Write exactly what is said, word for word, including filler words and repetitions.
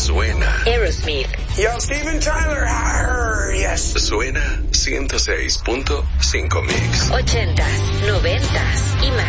Suena Aerosmith. Yo, Steven Tyler. Arr, yes. Suena ciento seis punto cinco Mix. Ochentas, noventas y más.